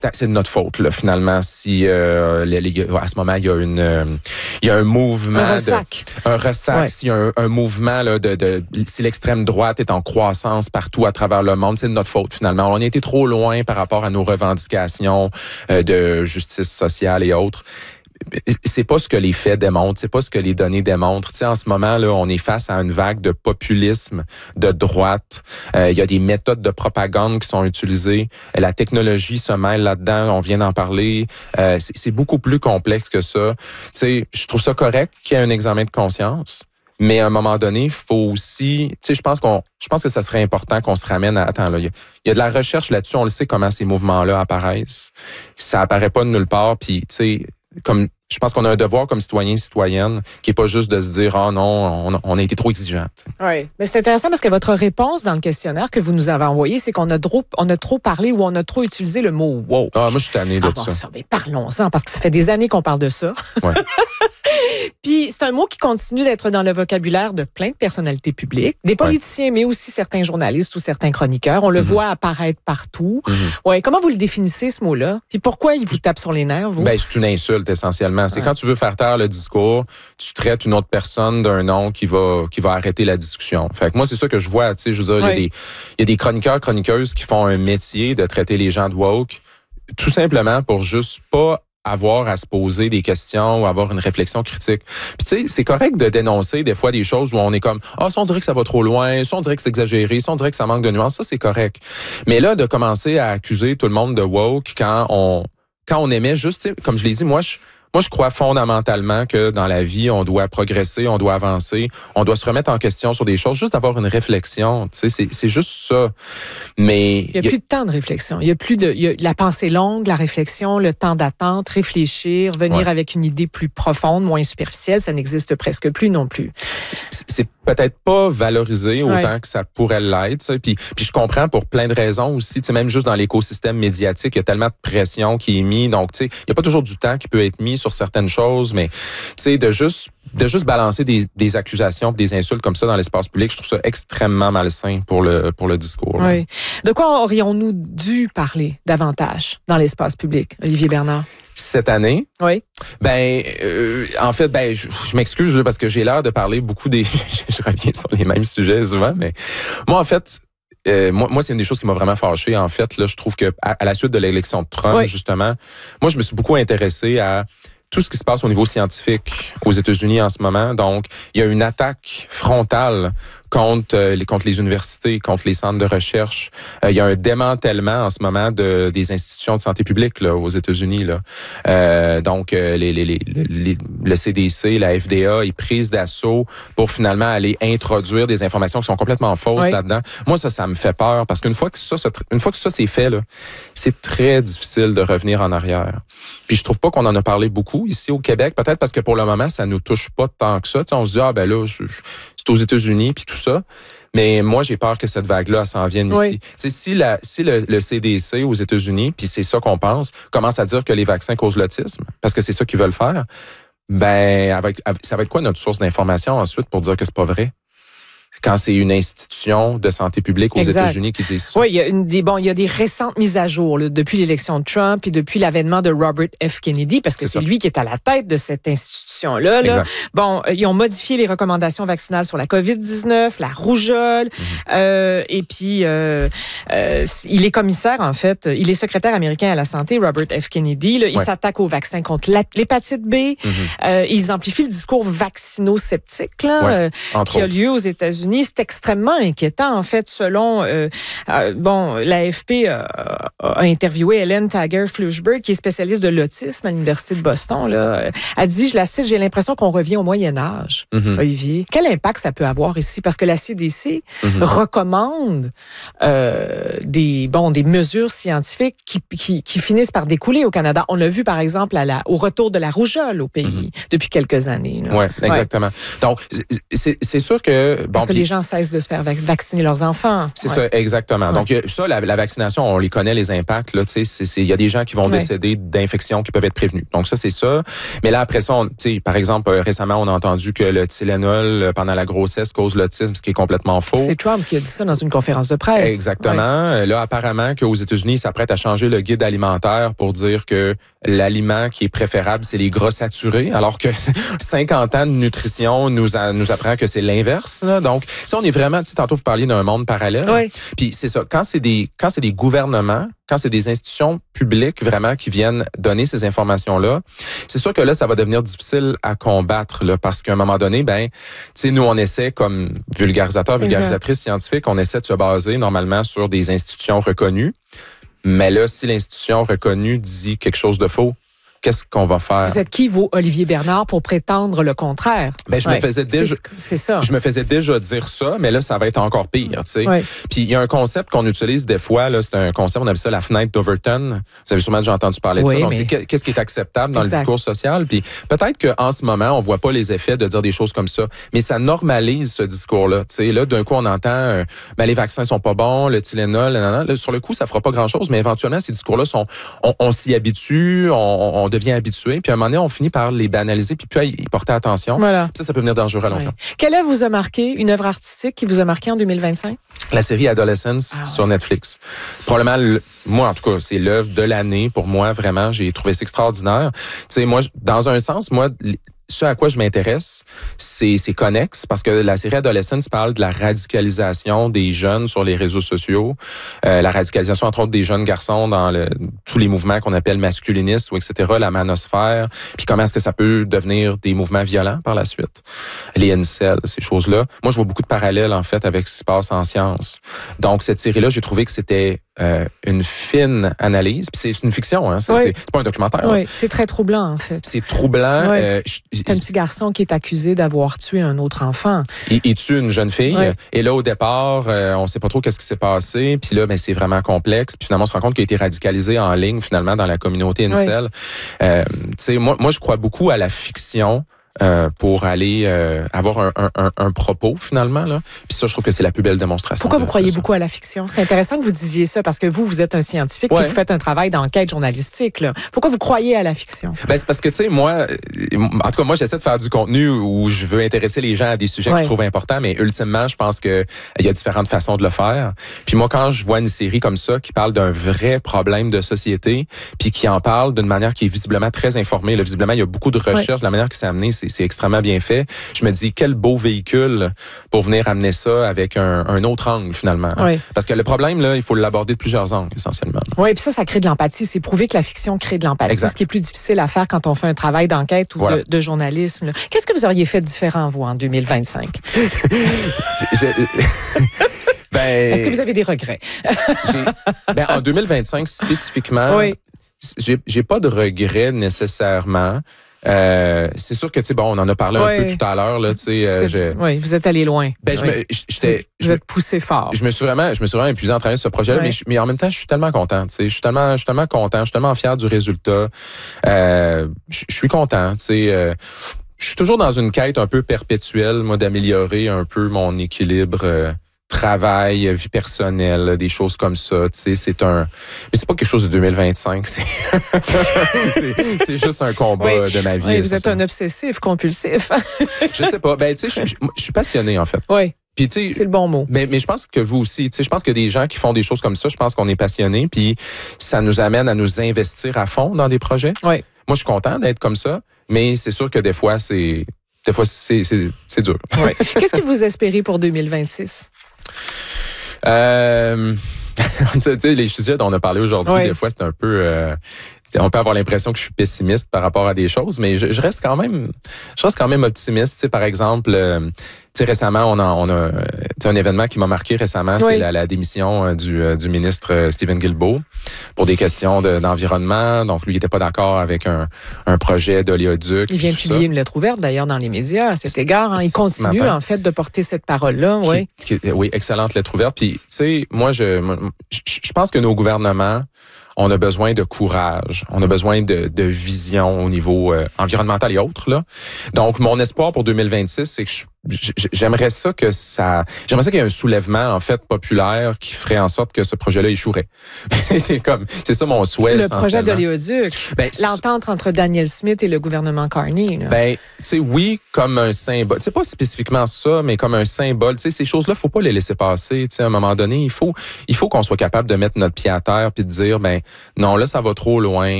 c'est de notre faute, là, finalement, si à ce moment, il y a un mouvement... Un ressac. Ouais. S'il y a un mouvement, là, si l'extrême droite est en croissance partout à travers le monde, c'est de notre faute, finalement. On a été trop loin par rapport à nos revendications de justice sociale et autres. C'est pas ce que les faits démontrent, c'est pas ce que les données démontrent. Tu sais, en ce moment, là, on est face à une vague de populisme de droite. Il y a des méthodes de propagande qui sont utilisées. La technologie se mêle là-dedans, on vient d'en parler. C'est beaucoup plus complexe que ça. Tu sais, je trouve ça correct qu'il y ait un examen de conscience. Mais à un moment donné, il faut aussi... Tu sais, je pense que ça serait important qu'on se ramène à... Attends, là, il y a de la recherche là-dessus, on le sait comment ces mouvements-là apparaissent. Ça apparaît pas de nulle part, puis tu sais... Je pense qu'on a un devoir comme citoyen et citoyenne qui est pas juste de se dire « Ah non, on a été trop exigeant. » Oui, mais c'est intéressant parce que votre réponse dans le questionnaire que vous nous avez envoyé, c'est qu'on a trop parlé ou on a trop utilisé le mot « wow ». Ah, moi, je suis tanné de ça. Ça. Mais parlons-en, parce que ça fait des années qu'on parle de ça. Ouais. Puis c'est un mot qui continue d'être dans le vocabulaire de plein de personnalités publiques, des politiciens, mais aussi certains journalistes ou certains chroniqueurs. On le voit apparaître partout. Ouais, comment vous le définissez, ce mot-là? Puis pourquoi il vous tape sur les nerfs, vous? Ben, c'est une insulte, essentiellement. C'est quand tu veux faire taire le discours, tu traites une autre personne d'un nom qui va arrêter la discussion. Fait que moi, c'est ça que je vois. Tu sais, je veux dire, il y a des chroniqueurs, chroniqueuses qui font un métier de traiter les gens de woke, tout simplement pour juste pas avoir à se poser des questions ou avoir une réflexion critique. Puis tu sais, c'est correct de dénoncer des fois des choses où on est comme « Ah, ça on dirait que ça va trop loin, ça on dirait que c'est exagéré, ça on dirait que ça manque de nuances », ça c'est correct. Mais là, de commencer à accuser tout le monde de woke quand on aimait juste, tu sais, comme je l'ai dit, moi je crois fondamentalement que dans la vie, on doit progresser, on doit avancer, on doit se remettre en question sur des choses, juste avoir une réflexion. Tu sais, c'est juste ça. Mais il y a plus de temps de réflexion. Il y a la pensée longue, la réflexion, le temps d'attente, réfléchir, venir avec une idée plus profonde, moins superficielle, ça n'existe presque plus non plus. C'est peut-être pas valorisé autant que ça pourrait l'être. Puis je comprends pour plein de raisons aussi. Tu sais, même juste dans l'écosystème médiatique, il y a tellement de pression qui est mise. Donc, tu sais, il y a pas toujours du temps qui peut être mis sur certaines choses, mais tu sais, de juste balancer des accusations, des insultes comme ça dans l'espace public, je trouve ça extrêmement malsain pour le discours. Là. Oui. De quoi aurions-nous dû parler davantage dans l'espace public, Olivier Bernard? Cette année? Oui. En fait, je m'excuse parce que j'ai l'air de parler beaucoup je reviens sur les mêmes sujets souvent, mais moi, en fait, moi, c'est une des choses qui m'a vraiment fâché. En fait, là, je trouve que à la suite de l'élection de Trump, justement, moi, je me suis beaucoup intéressé à tout ce qui se passe au niveau scientifique aux États-Unis en ce moment. Donc, il y a une attaque frontale contre les universités, contre les centres de recherche. Il y a un démantèlement en ce moment des institutions de santé publique là, aux États-Unis. Là. Donc, le CDC, la FDA est prise d'assaut pour finalement aller introduire des informations qui sont complètement fausses là-dedans. Moi, ça me fait peur parce qu'une fois que ça c'est fait, là, c'est très difficile de revenir en arrière. Puis je trouve pas qu'on en a parlé beaucoup ici au Québec, peut-être parce que pour le moment, ça nous touche pas tant que ça. T'sais, on se dit, là, c'est aux États-Unis, puis tout ça. Mais moi, j'ai peur que cette vague-là s'en vienne ici. Si le CDC aux États-Unis, puis c'est ça qu'on pense, commence à dire que les vaccins causent l'autisme, parce que c'est ça qu'ils veulent faire, ça va être quoi notre source d'information ensuite pour dire que c'est pas vrai? Quand c'est une institution de santé publique aux États-Unis qui dit ça. Oui, il y a des récentes mises à jour là, depuis l'élection de Trump et depuis l'avènement de Robert F. Kennedy, parce que c'est lui qui est à la tête de cette institution-là. Là. Bon, ils ont modifié les recommandations vaccinales sur la COVID-19, la rougeole, et puis il est commissaire, en fait, il est secrétaire américain à la santé, Robert F. Kennedy. Là, il s'attaque aux vaccins contre l'hépatite B. Ils amplifient le discours vaccinosceptique là, qui a lieu aux États-Unis. C'est extrêmement inquiétant, en fait, selon... l'AFP a interviewé Hélène Tager-Flushberg, qui est spécialiste de l'autisme à l'Université de Boston. Là. Elle dit, je la cite, j'ai l'impression qu'on revient au Moyen-Âge, Olivier. Quel impact ça peut avoir ici? Parce que la CDC recommande des mesures scientifiques qui finissent par découler au Canada. On l'a vu, par exemple, au retour de la rougeole au pays depuis quelques années. Oui, exactement. Donc, c'est sûr que... Parce que les gens cessent de se faire vacciner leurs enfants. C'est ça, exactement. Donc, ça, la vaccination, on les connaît, les impacts. Là, il y a des gens qui vont décéder d'infections qui peuvent être prévenues. Donc, ça, c'est ça. Mais là, après ça, par exemple, récemment, on a entendu que le Tylenol, pendant la grossesse, cause l'autisme, ce qui est complètement faux. C'est Trump qui a dit ça dans une conférence de presse. Exactement. Ouais. Là, apparemment, qu'aux États-Unis, ils s'apprêtent à changer le guide alimentaire pour dire que l'aliment qui est préférable, c'est les gras saturés, alors que 50 ans de nutrition nous apprend que c'est l'inverse. Là. Donc, on est vraiment, tantôt vous parliez d'un monde parallèle. Oui. Puis c'est ça, quand c'est des gouvernements, quand c'est des institutions publiques vraiment qui viennent donner ces informations-là, c'est sûr que là, ça va devenir difficile à combattre, là, parce qu'à un moment donné, nous, on essaie comme vulgarisatrices scientifiques, on essaie de se baser normalement sur des institutions reconnues. Mais là, si l'institution reconnue dit quelque chose de faux, qu'est-ce qu'on va faire? Vous êtes qui, vous, Olivier Bernard, pour prétendre le contraire? Je me faisais déjà... C'est ça. Je me faisais déjà dire ça, mais là, ça va être encore pire, tu sais. Ouais. Puis il y a un concept qu'on utilise des fois, là, c'est un concept, on appelle ça la fenêtre d'Overton. Vous avez sûrement déjà entendu parler de ça. Donc, c'est qu'est-ce qui est acceptable dans le discours social. Puis peut-être qu'en ce moment, on voit pas les effets de dire des choses comme ça, mais ça normalise ce discours-là. Tu sais, là, d'un coup, on entend, les vaccins sont pas bons, le Tylenol, là, sur le coup, ça fera pas grand-chose, mais éventuellement, ces discours-là on s'y habitue, on devient habitué, puis à un moment donné, on finit par les banaliser, puis à y porter attention. Voilà. Ça peut venir dangereux à long terme. Quelle œuvre vous a marqué, une œuvre artistique qui vous a marqué en 2025? La série Adolescence sur Netflix. Probablement, moi, en tout cas, c'est l'œuvre de l'année pour moi, vraiment. J'ai trouvé ça extraordinaire. Tu sais, moi, dans un sens, ce à quoi je m'intéresse, c'est connexe, parce que la série Adolescence parle de la radicalisation des jeunes sur les réseaux sociaux, la radicalisation, entre autres, des jeunes garçons dans tous les mouvements qu'on appelle masculinistes, ou etc., la manosphère, puis comment est-ce que ça peut devenir des mouvements violents par la suite. Les incels, ces choses-là. Moi, je vois beaucoup de parallèles, en fait, avec ce qui se passe en sciences. Donc, cette série-là, j'ai trouvé que c'était une fine analyse, puis c'est une fiction, hein, c'est pas un documentaire. Oui, c'est très troublant, en fait. C'est troublant. C'est un petit garçon qui est accusé d'avoir tué un autre enfant. Il tue une jeune fille. Oui. Et là, au départ, on sait pas trop qu'est-ce qui s'est passé. Puis là, c'est vraiment complexe. Puis finalement, on se rend compte qu'il a été radicalisé en ligne, finalement, dans la communauté incel. Tu sais, moi, je crois beaucoup à la fiction. Pour aller avoir un propos, finalement. Là. Puis ça, je trouve que c'est la plus belle démonstration. Pourquoi vous croyez beaucoup à la fiction? C'est intéressant que vous disiez ça, parce que vous êtes un scientifique et vous faites un travail d'enquête journalistique. Là. Pourquoi vous croyez à la fiction? C'est parce que, tu sais, moi, en tout cas, moi, j'essaie de faire du contenu où je veux intéresser les gens à des sujets que je trouve importants, mais ultimement, je pense qu'il y a différentes façons de le faire. Puis moi, quand je vois une série comme ça qui parle d'un vrai problème de société, puis qui en parle d'une manière qui est visiblement très informée, là, visiblement, il y a beaucoup de recherches, la manière que c'est amené, c'est extrêmement bien fait. Je me dis, quel beau véhicule pour venir amener ça avec un autre angle, finalement. Oui. Parce que le problème, là, il faut l'aborder de plusieurs angles, essentiellement. Oui, puis ça crée de l'empathie. C'est prouvé que la fiction crée de l'empathie. Ce qui est plus difficile à faire quand on fait un travail d'enquête ou de journalisme. Là. Qu'est-ce que vous auriez fait différent, vous, en 2025? Est-ce que vous avez des regrets? En 2025, spécifiquement, j'ai pas de regrets nécessairement. C'est sûr que on en a parlé un peu tout à l'heure là, vous êtes allé loin. Vous êtes poussé fort. Je me suis vraiment épuisé en travaillant sur ce projet-là, mais en même temps, je suis tellement content. Je suis tellement content, je suis tellement fier du résultat. Je suis content. Je suis toujours dans une quête un peu perpétuelle, moi, d'améliorer un peu mon équilibre. Travail, vie personnelle, des choses comme ça. Mais c'est pas quelque chose de 2025. C'est juste un combat de ma vie. Oui, vous êtes un obsessif compulsif. Je sais pas. Je suis passionné, en fait. Oui. Puis, c'est le bon mot. Mais je pense que vous aussi, je pense que des gens qui font des choses comme ça, je pense qu'on est passionné, puis ça nous amène à nous investir à fond dans des projets. Oui. Moi, je suis content d'être comme ça, mais c'est sûr que des fois, c'est dur. Oui. Qu'est-ce que vous espérez pour 2026? Les sujets dont on a parlé aujourd'hui, des fois, c'est un peu... on peut avoir l'impression que je suis pessimiste par rapport à des choses, mais je reste quand même optimiste. Par exemple, récemment, on a un événement qui m'a marqué récemment, c'est la démission du ministre Stephen Guilbeault pour des questions d'environnement. Donc, lui, il n'était pas d'accord avec un projet d'oléoduc. Il vient de publier une lettre ouverte, d'ailleurs, dans les médias à cet égard. Il continue, en fait, de porter cette parole-là. Oui, excellente lettre ouverte. Puis, tu sais, moi, je pense que nos gouvernements, on a besoin de courage, on a besoin de vision au niveau environnemental et autres. Là. Donc, mon espoir pour 2026, c'est que j'aimerais ça qu'il y ait un soulèvement en fait populaire qui ferait en sorte que ce projet-là échouerait. c'est ça mon souhait. Le projet d'oléoduc, l'entente entre Daniel Smith et le gouvernement Carney. Là. Ben, tu sais, oui, comme un symbole. C'est pas spécifiquement ça, mais comme un symbole. Tu sais, ces choses-là, faut pas les laisser passer. Tu sais, à un moment donné, il faut qu'on soit capable de mettre notre pied à terre puis de dire, ben non, là, ça va trop loin.